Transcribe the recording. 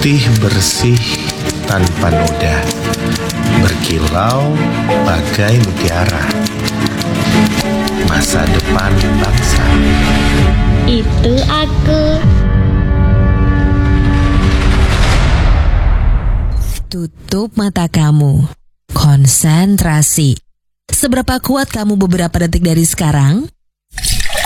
putih bersih tanpa noda, berkilau bagai mutiara. Masa depan bangsa. Itu aku. Tutup mata kamu. Konsentrasi. Seberapa kuat kamu beberapa detik dari sekarang?